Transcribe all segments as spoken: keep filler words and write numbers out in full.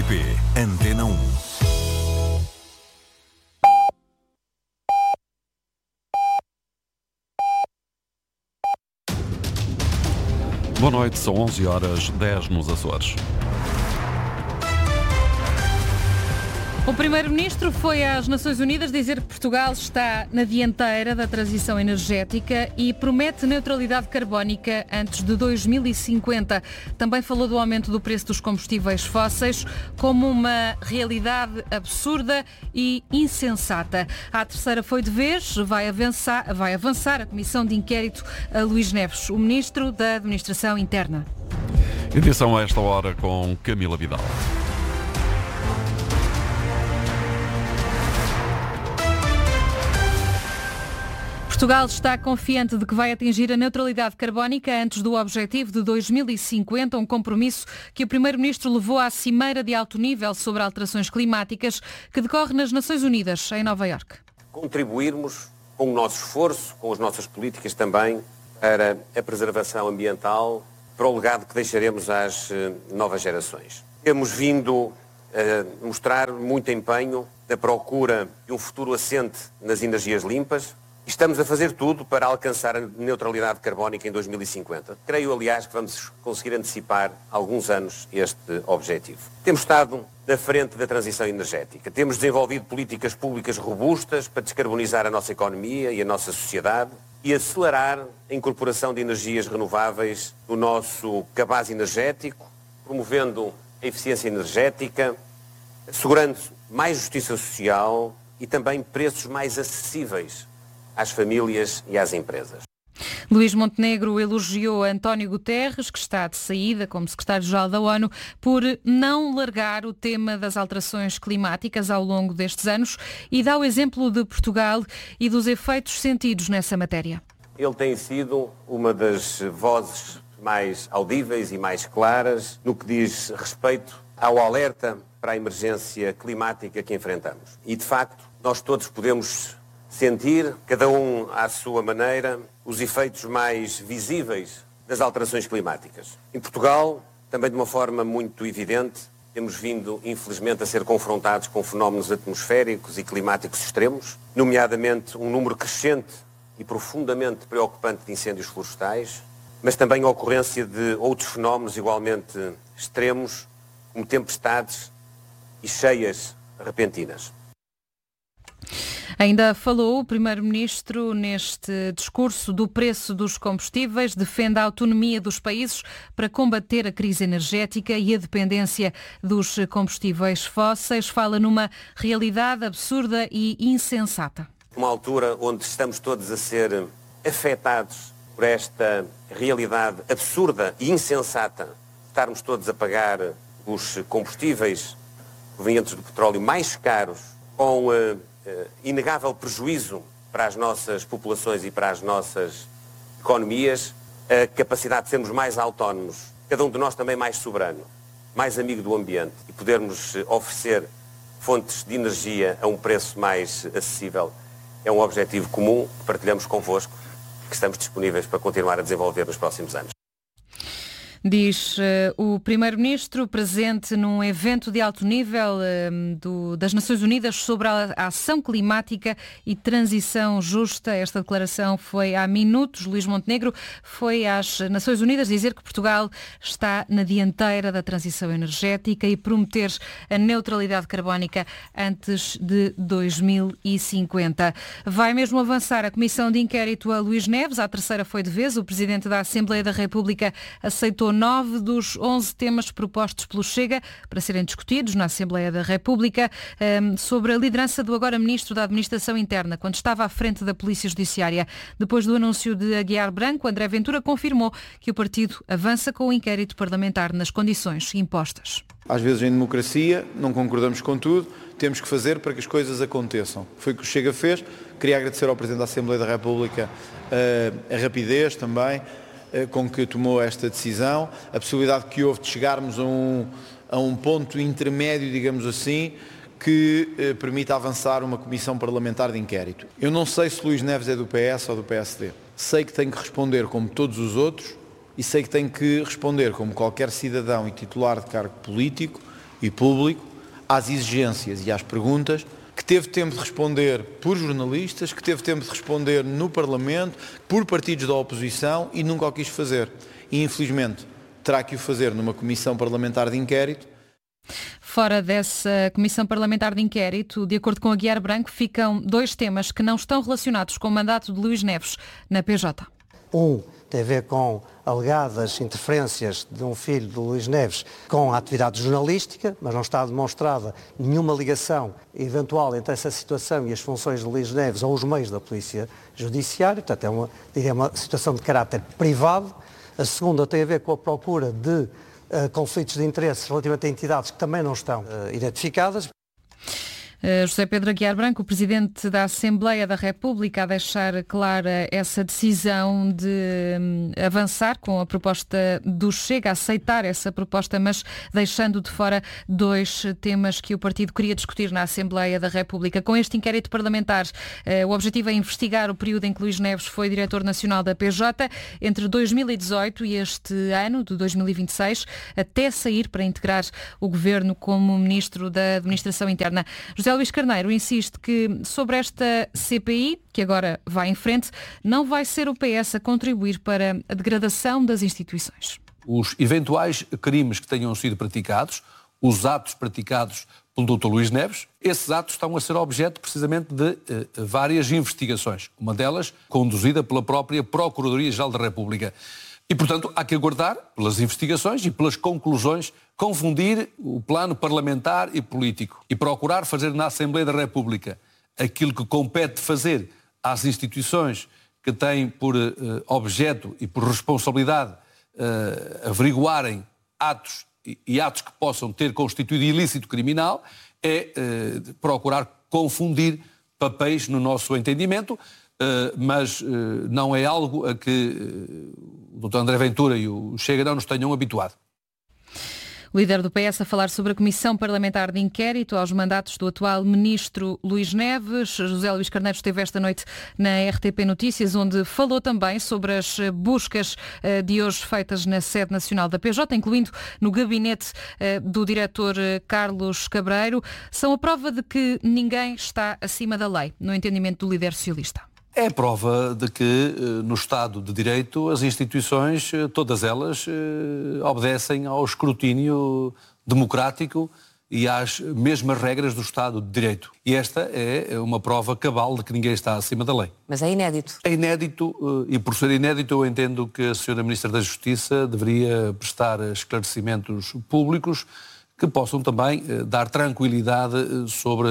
R T P Antena um. Boa noite, são onze horas dez nos Açores. O Primeiro-Ministro foi às Nações Unidas dizer que Portugal está na dianteira da transição energética e promete neutralidade carbónica antes de dois mil e cinquenta. Também falou do aumento do preço dos combustíveis fósseis como uma realidade absurda e insensata. A terceira foi de vez, vai avançar, vai avançar a comissão de inquérito a Luís Neves, o Ministro da Administração Interna. Edição a esta hora com Camila Vidal. Portugal está confiante de que vai atingir a neutralidade carbónica antes do objetivo de dois mil e cinquenta, um compromisso que o Primeiro-Ministro levou à cimeira de alto nível sobre alterações climáticas que decorre nas Nações Unidas, em Nova Iorque. Contribuirmos com o nosso esforço, com as nossas políticas também, para a preservação ambiental, para o legado que deixaremos às novas gerações. Temos vindo a mostrar muito empenho na procura de um futuro assente nas energias limpas. Estamos a fazer tudo para alcançar a neutralidade carbónica em dois mil e cinquenta. Creio, aliás, que vamos conseguir antecipar alguns anos este objetivo. Temos estado na frente da transição energética. Temos desenvolvido políticas públicas robustas para descarbonizar a nossa economia e a nossa sociedade e acelerar a incorporação de energias renováveis no nosso cabaz energético, promovendo a eficiência energética, assegurando mais justiça social e também preços mais acessíveis às famílias e às empresas. Luís Montenegro elogiou António Guterres, que está de saída como secretário-geral da ONU, por não largar o tema das alterações climáticas ao longo destes anos e dá o exemplo de Portugal e dos efeitos sentidos nessa matéria. Ele tem sido uma das vozes mais audíveis e mais claras no que diz respeito ao alerta para a emergência climática que enfrentamos. E, de facto, nós todos podemos sentir, cada um à sua maneira, os efeitos mais visíveis das alterações climáticas. Em Portugal, também de uma forma muito evidente, temos vindo, infelizmente, a ser confrontados com fenómenos atmosféricos e climáticos extremos, nomeadamente um número crescente e profundamente preocupante de incêndios florestais, mas também a ocorrência de outros fenómenos igualmente extremos, como tempestades e cheias repentinas. Ainda falou o Primeiro-Ministro neste discurso do preço dos combustíveis, defende a autonomia dos países para combater a crise energética e a dependência dos combustíveis fósseis. Fala numa realidade absurda e insensata. Uma altura onde estamos todos a ser afetados por esta realidade absurda e insensata, estarmos todos a pagar os combustíveis provenientes do petróleo mais caros, com uh, uh, inegável prejuízo para as nossas populações e para as nossas economias, a capacidade de sermos mais autónomos, cada um de nós também mais soberano, mais amigo do ambiente e podermos oferecer fontes de energia a um preço mais acessível é um objetivo comum que partilhamos convosco e que estamos disponíveis para continuar a desenvolver nos próximos anos. Diz uh, o Primeiro-Ministro presente num evento de alto nível uh, do, das Nações Unidas sobre a, a ação climática e transição justa. Esta declaração foi há minutos. Luís Montenegro foi às Nações Unidas dizer que Portugal está na dianteira da transição energética e prometer a neutralidade carbónica antes de dois mil e cinquenta. Vai mesmo avançar a comissão de inquérito a Luís Neves. A terceira foi de vez. O Presidente da Assembleia da República aceitou nove dos onze temas propostos pelo Chega para serem discutidos na Assembleia da República um, sobre a liderança do agora Ministro da Administração Interna, quando estava à frente da Polícia Judiciária. Depois do anúncio de Aguiar Branco, André Ventura confirmou que o partido avança com o inquérito parlamentar nas condições impostas. Às vezes em democracia não concordamos com tudo, temos que fazer para que as coisas aconteçam. Foi o que o Chega fez. Queria agradecer ao Presidente da Assembleia da República uh, a rapidez também com que tomou esta decisão, a possibilidade que houve de chegarmos a um, a um ponto intermédio, digamos assim, que eh, permita avançar uma comissão parlamentar de inquérito. Eu não sei se Luís Neves é do P S ou do P S D. Sei que tem que responder como todos os outros e sei que tem que responder como qualquer cidadão e titular de cargo político e público às exigências e às perguntas, que teve tempo de responder por jornalistas, que teve tempo de responder no Parlamento, por partidos da oposição e nunca o quis fazer. E, infelizmente, terá que o fazer numa comissão parlamentar de inquérito. Fora dessa comissão parlamentar de inquérito, de acordo com a Guiar Branco, ficam dois temas que não estão relacionados com o mandato de Luís Neves na P J. Um tem a ver com alegadas interferências de um filho de Luís Neves com a atividade jornalística, mas não está demonstrada nenhuma ligação eventual entre essa situação e as funções de Luís Neves ou os meios da Polícia Judiciária. Portanto, é uma, diria, uma situação de caráter privado. A segunda tem a ver com a procura de uh, conflitos de interesses relativamente a entidades que também não estão uh, identificadas. Uh, José Pedro Aguiar Branco, o Presidente da Assembleia da República, a deixar clara essa decisão de um, avançar com a proposta do Chega, a aceitar essa proposta, mas deixando de fora dois temas que o partido queria discutir na Assembleia da República. Com este inquérito parlamentar, uh, o objetivo é investigar o período em que Luís Neves foi Diretor Nacional da P J, entre dois mil e dezoito e este ano, de dois mil e vinte e seis, até sair para integrar o Governo como Ministro da Administração Interna. José Luís Carneiro insiste que sobre esta C P I, que agora vai em frente, não vai ser o P S a contribuir para a degradação das instituições. Os eventuais crimes que tenham sido praticados, os atos praticados pelo doutor Luís Neves, esses atos estão a ser objeto precisamente de eh, várias investigações, uma delas conduzida pela própria Procuradoria-Geral da República. E, portanto, há que aguardar pelas investigações e pelas conclusões, confundir o plano parlamentar e político e procurar fazer na Assembleia da República aquilo que compete fazer às instituições que têm por uh, objeto e por responsabilidade uh, averiguarem atos e, e atos que possam ter constituído ilícito criminal, é uh, procurar confundir papéis no nosso entendimento, uh, mas uh, não é algo a que uh, o doutor André Ventura e o Chega não nos tenham habituado. O líder do P S a falar sobre a Comissão Parlamentar de Inquérito aos mandatos do atual Ministro Luís Neves. José Luís Carneiro esteve esta noite na R T P Notícias, onde falou também sobre as buscas de hoje feitas na sede nacional da P J, incluindo no gabinete do diretor Carlos Cabreiro. São a prova de que ninguém está acima da lei, no entendimento do líder socialista. É a prova de que, no Estado de Direito, as instituições, todas elas, obedecem ao escrutínio democrático e às mesmas regras do Estado de Direito. E esta é uma prova cabal de que ninguém está acima da lei. Mas é inédito. É inédito, e por ser inédito eu entendo que a senhora Ministra da Justiça deveria prestar esclarecimentos públicos que possam também dar tranquilidade sobre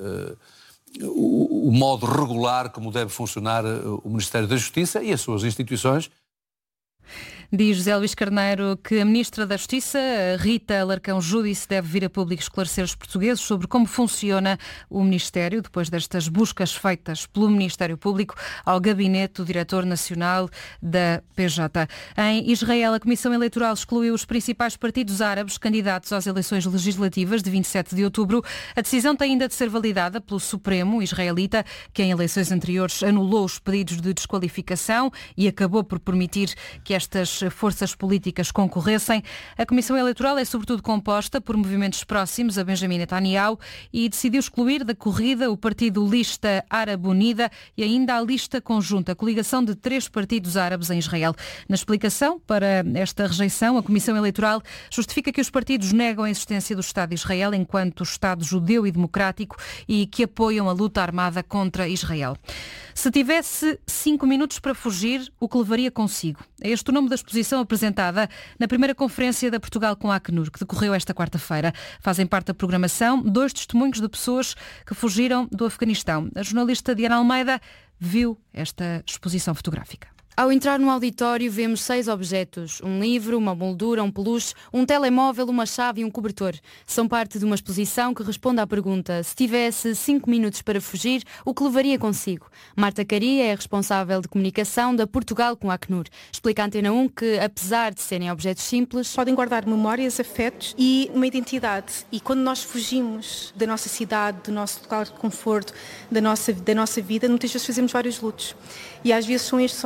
o modo regular como deve funcionar o Ministério da Justiça e as suas instituições. Diz José Luís Carneiro que a Ministra da Justiça, Rita Alarcão Júdice, deve vir a público esclarecer os portugueses sobre como funciona o Ministério, depois destas buscas feitas pelo Ministério Público ao gabinete do Diretor Nacional da P J. Em Israel, a Comissão Eleitoral excluiu os principais partidos árabes candidatos às eleições legislativas de vinte e sete de outubro. A decisão tem ainda de ser validada pelo Supremo israelita, que em eleições anteriores anulou os pedidos de desqualificação e acabou por permitir que estas forças políticas concorressem. A Comissão Eleitoral é sobretudo composta por movimentos próximos a Benjamin Netanyahu e decidiu excluir da corrida o partido Lista Árabe Unida e ainda a lista conjunta, a coligação de três partidos árabes em Israel. Na explicação para esta rejeição, a Comissão Eleitoral justifica que os partidos negam a existência do Estado de Israel enquanto Estado judeu e democrático e que apoiam a luta armada contra Israel. Se tivesse cinco minutos para fugir, o que levaria consigo? É este o nome da exposição apresentada na primeira conferência da Portugal com a Acnur, que decorreu esta quarta-feira. Fazem parte da programação dois testemunhos de pessoas que fugiram do Afeganistão. A jornalista Diana Almeida viu esta exposição fotográfica. Ao entrar no auditório vemos seis objetos, um livro, uma moldura, um peluche, um telemóvel, uma chave e um cobertor. São parte de uma exposição que responde à pergunta: se tivesse cinco minutos para fugir, o que levaria consigo? Marta Caria é a responsável de comunicação da Portugal com a Acnur. Explica à Antena um que, apesar de serem objetos simples, podem guardar memórias, afetos e uma identidade. E quando nós fugimos da nossa cidade, do nosso local de conforto, da nossa, da nossa vida, muitas vezes fazemos vários lutos. E às vezes são estes objetos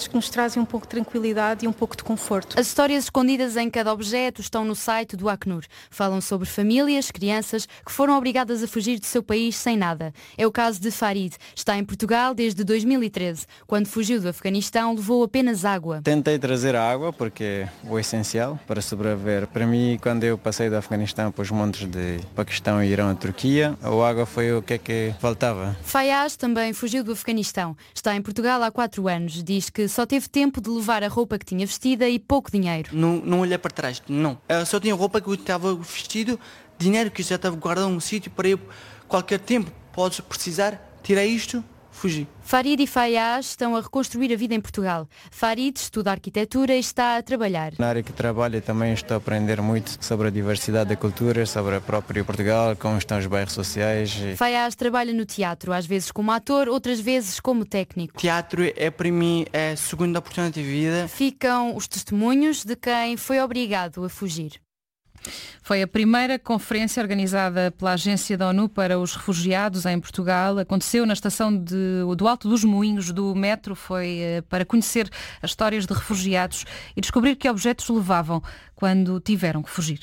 que nos trazem um pouco de tranquilidade e um pouco de conforto. As histórias escondidas em cada objeto estão no site do Acnur. Falam sobre famílias, crianças que foram obrigadas a fugir do seu país sem nada. É o caso de Farid. Está em Portugal desde dois mil e treze. Quando fugiu do Afeganistão, levou apenas água. Tentei trazer a água porque é o essencial para sobreviver. Para mim, quando eu passei do Afeganistão para os montes de Paquistão, Irão e Turquia, a água foi o que é que faltava. Fayaz também fugiu do Afeganistão. Está em Portugal há quatro anos. Diz que só teve tempo de levar a roupa que tinha vestida e pouco dinheiro. Não, não olhei para trás, não. Eu só tinha roupa que eu estava vestido, dinheiro que já estava guardado num sítio para eu, qualquer tempo, podes precisar, tirar isto, fugir. Farid e Fayaz estão a reconstruir a vida em Portugal. Farid estuda arquitetura e está a trabalhar. Na área que trabalho também estou a aprender muito sobre a diversidade da cultura, sobre a própria Portugal, como estão os bairros sociais. Fayaz trabalha no teatro, às vezes como ator, outras vezes como técnico. Teatro é para mim a segunda oportunidade de vida. Ficam os testemunhos de quem foi obrigado a fugir. Foi a primeira conferência organizada pela Agência da ONU para os Refugiados em Portugal. Aconteceu na estação de, do Alto dos Moinhos do metro. Foi eh, para conhecer as histórias de refugiados e descobrir que objetos levavam quando tiveram que fugir.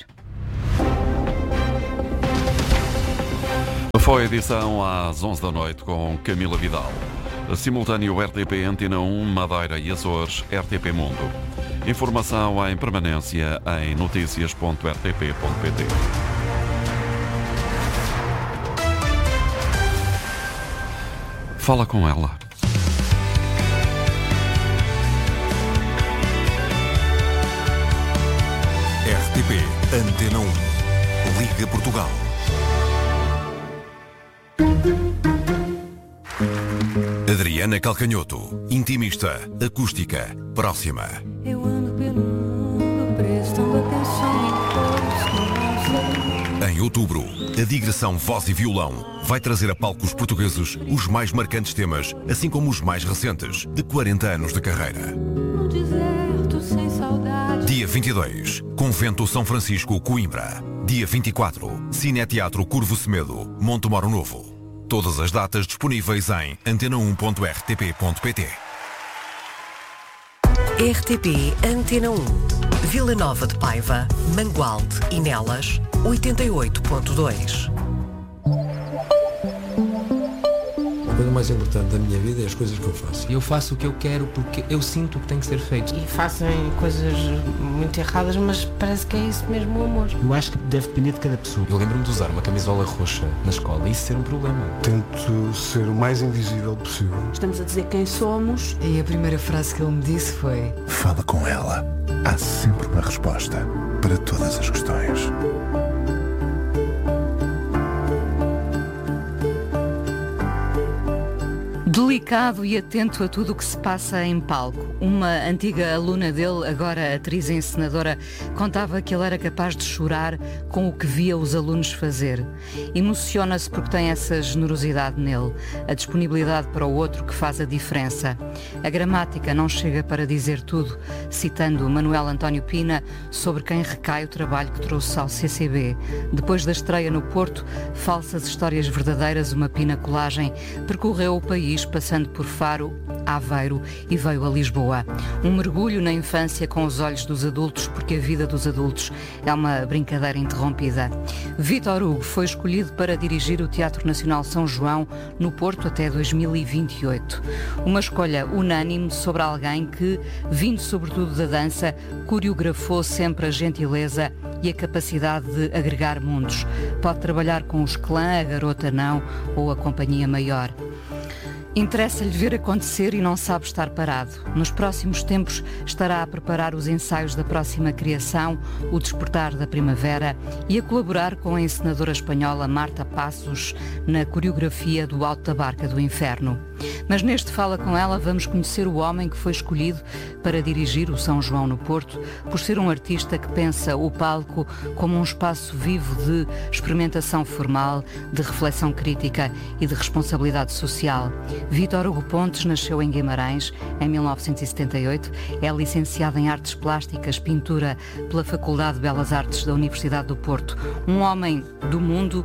Foi a edição às onze da noite com Camila Vidal. Simultâneo R T P Antena um, Madeira e Açores, R T P Mundo. Informação em permanência em noticias ponto r t p ponto p t. Fala com ela. R T P Antena um. Liga Portugal. Adriana Calcanhoto, intimista, acústica, próxima. Eu ando pelo mundo prestando atenção em todos. Em outubro, a digressão Voz e Violão vai trazer a palcos portugueses os mais marcantes temas, assim como os mais recentes, de quarenta anos de carreira. No deserto sem saudade. Dia vinte e dois, Convento São Francisco, Coimbra. Dia vinte e quatro, Cineteatro Curvo Semedo, Montemoro Novo. Todas as datas disponíveis em antena um ponto r t p ponto p t. R T P Antena um. Vila Nova de Paiva, Mangualde e Nelas, oitenta e oito ponto dois. A coisa mais importante da minha vida é as coisas que eu faço. Eu faço o que eu quero porque eu sinto que tem que ser feito. E fazem coisas muito erradas, mas parece que é isso mesmo o amor. Eu acho que deve depender de cada pessoa. Eu lembro-me de usar uma camisola roxa na escola e isso ser um problema. Tento ser o mais invisível possível. Estamos a dizer quem somos. E a primeira frase que ele me disse foi: fala com ela. Há sempre uma resposta para todas as questões. Delicado e atento a tudo o que se passa em palco. Uma antiga aluna dele, agora atriz e encenadora, contava que ele era capaz de chorar com o que via os alunos fazer. Emociona-se porque tem essa generosidade nele, a disponibilidade para o outro que faz a diferença. A gramática não chega para dizer tudo, citando Manuel António Pina sobre quem recai o trabalho que trouxe ao C C B. Depois da estreia no Porto, Falsas Histórias Verdadeiras, uma Pina colagem, percorreu o país passando por Faro, Aveiro e veio a Lisboa. Um mergulho na infância com os olhos dos adultos, porque a vida dos adultos é uma brincadeira interrompida. Vítor Hugo foi escolhido para dirigir o Teatro Nacional São João no Porto até dois mil e vinte e oito. Uma escolha unânime sobre alguém que, vindo sobretudo da dança, coreografou sempre a gentileza e a capacidade de agregar mundos. Pode trabalhar com os clã, a garota não, ou a companhia maior. Interessa-lhe ver acontecer e não sabe estar parado. Nos próximos tempos estará a preparar os ensaios da próxima criação, O Despertar da Primavera, e a colaborar com a encenadora espanhola Marta Passos na coreografia do Alto da Barca do Inferno. Mas neste Fala com ela vamos conhecer o homem que foi escolhido para dirigir o São João no Porto, por ser um artista que pensa o palco como um espaço vivo de experimentação formal, de reflexão crítica e de responsabilidade social. Vítor Hugo Pontes nasceu em Guimarães em mil novecentos e setenta e oito, é licenciado em Artes Plásticas, Pintura pela Faculdade de Belas Artes da Universidade do Porto. Um homem do mundo que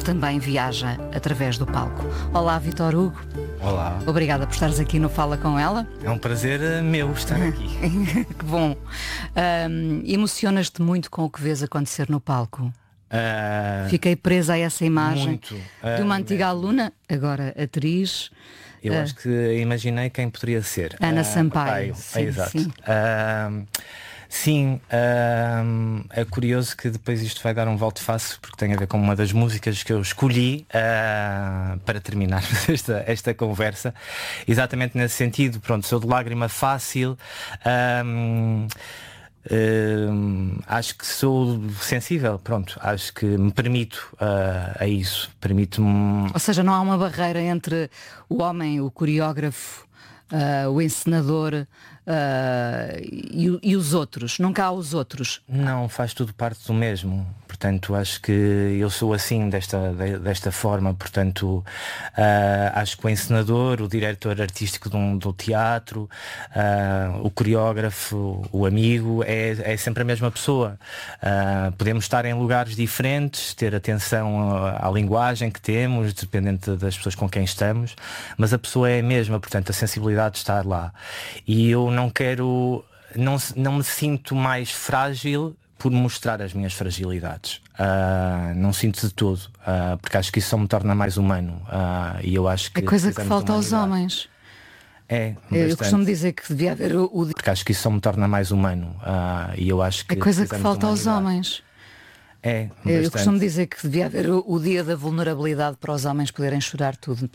também viaja através do palco. Olá, Vítor Hugo. Olá. Obrigada por estares aqui no Fala Com Ela. É um prazer meu estar aqui. Que bom. Um, emocionas-te muito com o que vês acontecer no palco? Uh, Fiquei presa a essa imagem muito, uh, de uma antiga aluna, agora atriz. Eu uh, acho que imaginei quem poderia ser. Ana uh, Sampaio. Sim, é exato. Sim. Uh, Sim, uh, é curioso que depois isto vai dar um volto face, porque tem a ver com uma das músicas que eu escolhi uh, para terminar esta, esta conversa. Exatamente nesse sentido, pronto, sou de lágrima fácil. Uh, uh, acho que sou sensível, pronto, acho que me permito uh, a isso. Permito-me... Ou seja, não há uma barreira entre o homem, o coreógrafo, uh, o encenador... Uh, e, e os outros? Nunca há os outros? Não, faz tudo parte do mesmo. Portanto, acho que eu sou assim, desta, desta forma. Portanto, uh, acho que o encenador, o diretor artístico do, do teatro, uh, o coreógrafo, o amigo, é, é sempre a mesma pessoa. Uh, podemos estar em lugares diferentes, ter atenção à, à linguagem que temos, dependente das pessoas com quem estamos, mas a pessoa é a mesma, portanto, a sensibilidade de estar lá. E eu não quero, não, não me sinto mais frágil por mostrar as minhas fragilidades. Uh, não sinto de todo, uh, porque acho que isso só me torna mais humano. Uh, e eu acho que é coisa que falta aos homens. É, bastante. Eu costumo dizer que devia haver o, o... Porque acho que isso só me torna mais humano. Uh, e eu acho que é coisa que falta aos homens. É, eu costumo dizer que devia haver o, o dia da vulnerabilidade para os homens poderem chorar tudo.